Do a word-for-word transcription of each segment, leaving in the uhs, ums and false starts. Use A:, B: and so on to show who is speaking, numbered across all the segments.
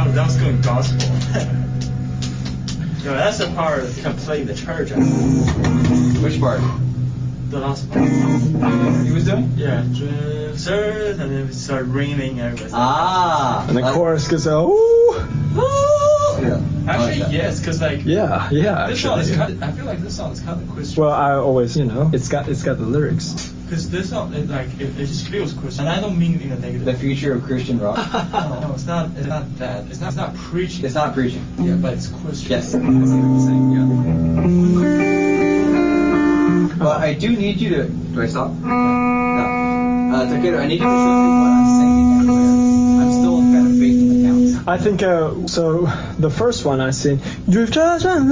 A: thought that was going gospel. No, that's the part that can play in the church.
B: Which part?
A: The last part.
B: He was doing?
A: Yeah, sir, and then it started raining and everything.
B: Ah.
C: And the
B: like,
C: chorus goes, oh.
B: Yeah.
A: Actually,
B: like
A: yes, because like
C: Yeah, yeah.
A: this song is
C: Actually.
A: kind of, I feel like this song is kind of Christian.
C: Well, I always, you know, it's got it's got the lyrics.
A: Because this song, it, like, it, it just feels Christian, and I don't mean it in a negative.
B: The future of Christian rock.
A: no, no, it's not. It's not that. It's not. It's not preaching.
B: It's not preaching.
A: Yeah, but it's Christian.
B: Yes, I see what you're saying. Yeah. But I do need you to. Do I stop? No. Uh, Takeru, I need you to show me what I'm singing anywhere. I'm still kind of faking the counts.
C: I think uh, so. The first one I sing. Drift just and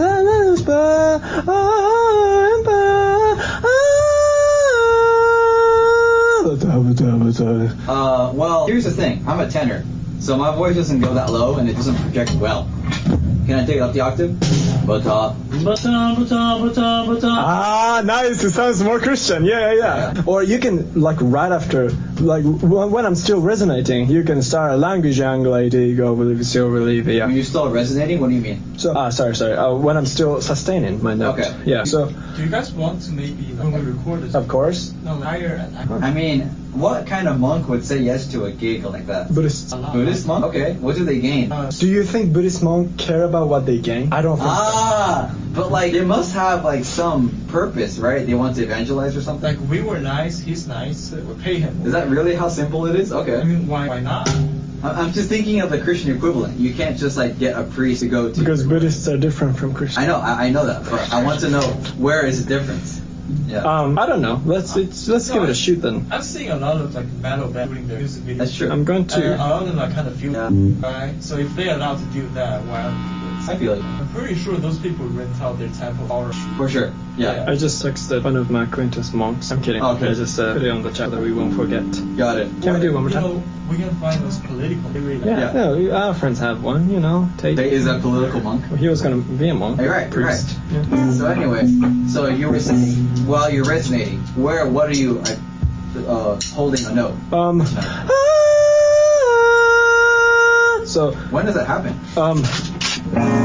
B: Uh, well, here's the thing. I'm a tenor, so my voice doesn't go that low and it doesn't project well. Can I take it up the octave? Bata, bata, bata, bata, bata.
C: Ah, nice. It sounds more Christian. Yeah, yeah, yeah. Or you can, like, right after, like, w- when I'm still resonating, you can start language lady, go believe, still believe, yeah.
B: When you're still resonating, what do you mean?
C: So, ah, sorry, sorry. Uh, when I'm still sustaining my note.
B: Okay.
C: Yeah. So,
A: Do you guys want to maybe when we record this?
C: of course,
A: No, higher and higher.
B: I mean, what kind of monk would say yes to a gig like that?
C: Buddhists.
B: Buddhist monk? Okay. What do they gain?
A: Uh,
C: Do you think Buddhist monks care about what they gain? I don't think so.
B: Ah, but like they must have like some purpose, right? They want to evangelize or something.
A: like we were nice, he's nice, uh, we pay him.
B: Is that really how simple it is?
A: I
B: Okay.
A: mean, why? Why not?
B: I- I'm just thinking of the Christian equivalent. You can't just like get a priest to go to.
C: Because Buddhists are different from Christians.
B: I know, I, I know that, but I want to know where is the difference. Yeah.
C: Um, I don't know. Let's it's, let's give it a shoot then.
A: I've seen a lot of like metal bands doing their music videos.
B: That's true.
C: I'm going
A: And
C: to.
A: a lot of them are kind of feel
B: Yeah.
A: right. So if they're allowed to do that, why aren't we?
B: I feel it.
A: I'm pretty sure those people rent out their temple or
B: For sure. Yeah.
C: I just texted one of my acquaintance monks. I'm kidding.
B: Okay.
C: I just uh, put it on the chat that we won't forget.
B: Got it.
C: Can we do it one more
A: You
C: time?
A: know, we can find those political.
C: Yeah,
B: Yeah.
C: no, we- our friends have one, you know. Tate.
B: Is that political monk?
C: He was gonna be a monk.
B: Hey, right,
C: priest.
B: right.
C: Yeah.
B: So anyway, so you were saying while you're resonating, where, what are you uh, uh, holding a note?
C: Um. So,
B: When does that happen?
C: um.